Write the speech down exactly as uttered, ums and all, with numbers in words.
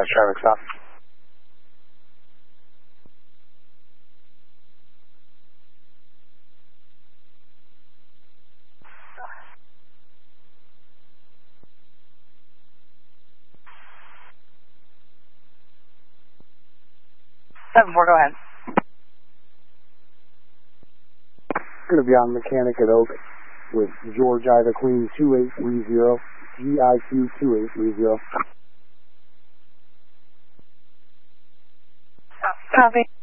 Dispatch, traffic stop. seven four, go ahead. Going to be on Mechanic at Oak with George Ida Queen two eight three zero, G I Q two eight three zero. Copy.